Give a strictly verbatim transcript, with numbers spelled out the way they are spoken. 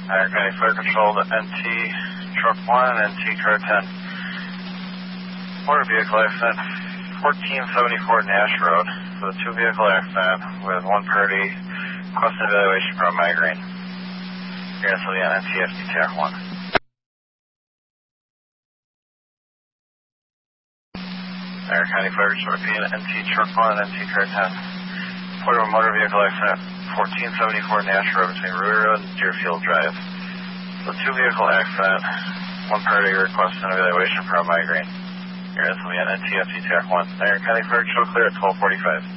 Iron County Fire Control to N T Truck one and N T Car ten. Motor vehicle accident, fourteen seventy-four Nash Road, with a two-vehicle accident with one party requesting evaluation for a migraine. Here is the N T F D T A C one. Iron County Fire Control to N T Truck one and N T Car ten. Report of a motor vehicle accident, fourteen seventy-four Nash Road between Ruby Road and Deerfield Drive. The two-vehicle accident, one party requesting evaluation for a migraine. Here is the N T F D T A C one. Iron County Fire Control clear at twelve forty-five.